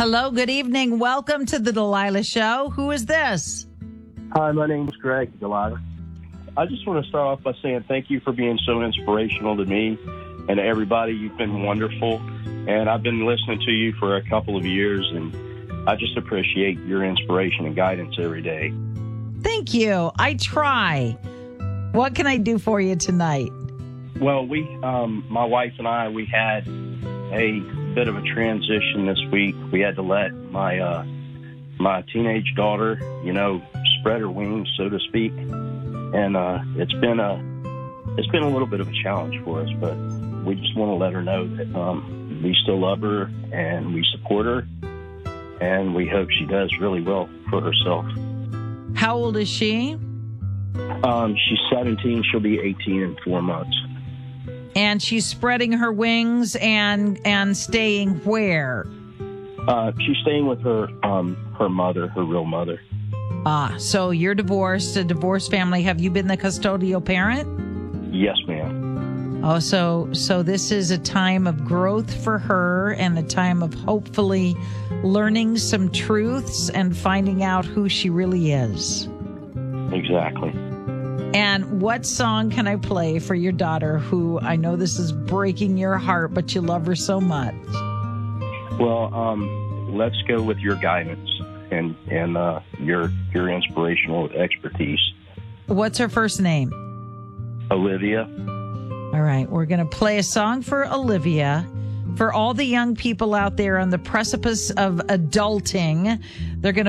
Hello, good evening. Welcome to the Delilah Show. Who is this? Hi, my name's Greg, Delilah. I just want to start off by saying thank you for being so inspirational to me and to everybody. You've been wonderful, and I've been listening to you for a couple of years, and I just appreciate your inspiration and guidance every day. Thank you. I try. What can I do for you tonight? Well, my wife and I, we had a bit of a transition this week. We had to let my teenage daughter, spread her wings, so to speak, and it's been a little bit of a challenge for us. But we just want to let her know that we still love her and we support her, and we hope she does really well for herself. How old is she? She's 17. She'll be 18 in 4 months. And she's spreading her wings and staying where? She's staying with her mother, her real mother. So you're divorced, a divorced family. Have you been the custodial parent? Yes, ma'am. Oh, so this is a time of growth for her and a time of hopefully learning some truths and finding out who she really is. Exactly. And what song can I play for your daughter, who I know this is breaking your heart, but you love her so much? Well, let's go with your guidance and your inspirational expertise. What's her first name? Olivia. All right, we're going to play a song for Olivia. For all the young people out there on the precipice of adulting, they're going to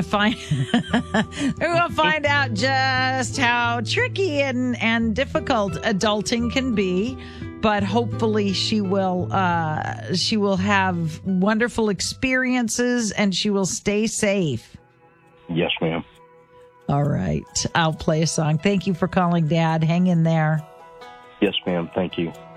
find out just how tricky and difficult adulting can be. But hopefully she will have wonderful experiences and she will stay safe. Yes, ma'am. All right, I'll play a song. Thank you for calling, Dad. Hang in there. Yes, ma'am. Thank you.